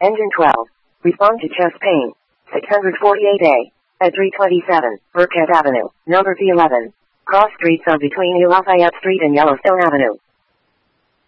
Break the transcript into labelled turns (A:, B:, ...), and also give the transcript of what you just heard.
A: Engine 12. Respond to chest pain. 648A. At 327, Burkhead Avenue, number P11. Cross streets are between New Lafayette Street and Yellowstone Avenue.